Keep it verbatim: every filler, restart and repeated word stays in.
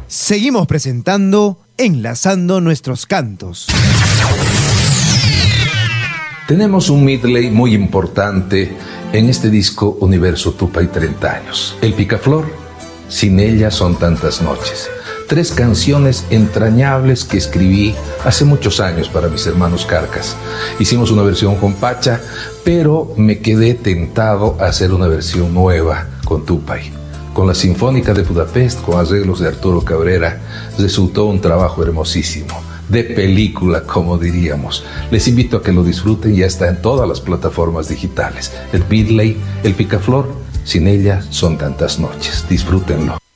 Seguimos presentando Enlazando Nuestros Cantos. Tenemos un medley muy importante en este disco Universo Tupay treinta años. El Picaflor, Sin ella son tantas noches. Tres canciones entrañables que escribí hace muchos años para mis hermanos Carcas. Hicimos una versión con Pacha, pero me quedé tentado a hacer una versión nueva con Tupay. Con la Sinfónica de Budapest, con arreglos de Arturo Cabrera, resultó un trabajo hermosísimo, de película, como diríamos. Les invito a que lo disfruten, ya está en todas las plataformas digitales. El medley, el Picaflor, Sin ella son tantas noches. Disfrútenlo.